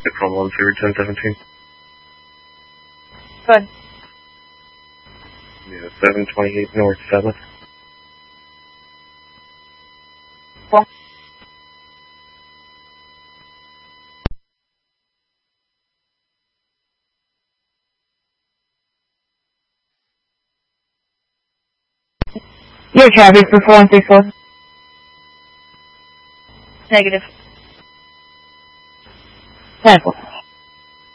Call 1017. Good. Yeah, 728 North 7th. Well. Your traffic for 4164. Negative. 10.